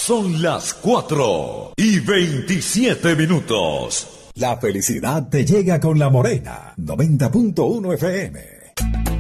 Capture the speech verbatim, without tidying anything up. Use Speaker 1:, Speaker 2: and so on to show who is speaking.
Speaker 1: Son las cuatro y veintisiete minutos.
Speaker 2: La felicidad te llega con La Morena, noventa punto uno F M.